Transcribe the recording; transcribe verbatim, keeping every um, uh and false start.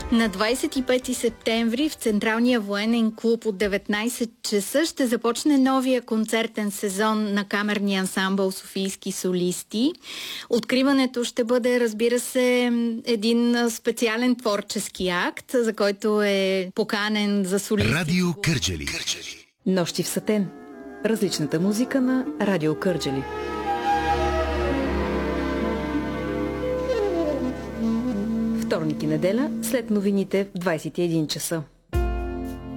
На двадесет и пети септември в Централния военен клуб от деветнадесет часа ще започне новия концертен сезон на камерния ансамбъл Софийски солисти. Откриването ще бъде, разбира се, един специален творчески акт, за който е поканен за солисти. Радио Кърджали. Нощи в Сатен. Различната музика на Радио Кърджали. Вторник и неделя след новините в двадесет и един часа.